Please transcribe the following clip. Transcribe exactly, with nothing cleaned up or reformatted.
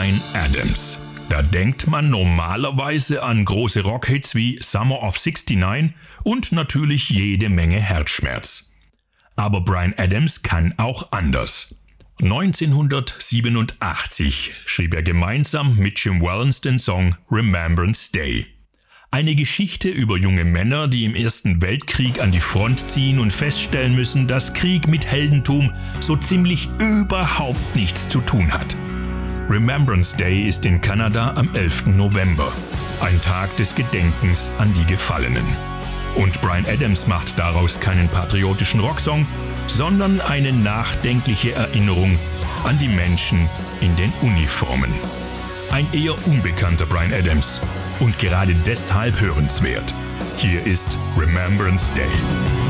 Bryan Adams. Da denkt man normalerweise an große Rockhits wie Summer of sixty-nine und natürlich jede Menge Herzschmerz. Aber Bryan Adams kann auch anders. neunzehnhundertsiebenundachtzig schrieb er gemeinsam mit Jim Wallens den Song Remembrance Day. Eine Geschichte über junge Männer, die im Ersten Weltkrieg an die Front ziehen und feststellen müssen, dass Krieg mit Heldentum so ziemlich überhaupt nichts zu tun hat. Remembrance Day ist in Kanada am elften November, ein Tag des Gedenkens an die Gefallenen. Und Bryan Adams macht daraus keinen patriotischen Rocksong, sondern eine nachdenkliche Erinnerung an die Menschen in den Uniformen. Ein eher unbekannter Bryan Adams und gerade deshalb hörenswert. Hier ist Remembrance Day.